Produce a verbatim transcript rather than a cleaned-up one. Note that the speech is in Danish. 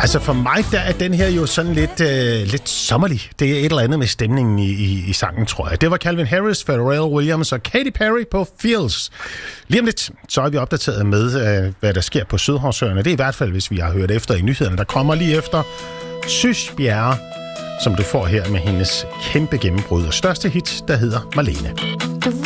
Altså for mig, der er den her jo sådan lidt, øh, lidt sommerlig. Det er et eller andet med stemningen i, i, i sangen, tror jeg. Det var Calvin Harris, Pharrell Williams og Katy Perry på Feels. Lige om lidt, så er vi opdateret med, øh, hvad der sker på Sydhavsøerne. Det er i hvert fald, hvis vi har hørt efter i nyhederne. Der kommer lige efter Sys Bjerre, som du får her med hendes kæmpe gennembrud og største hit, der hedder Marlene.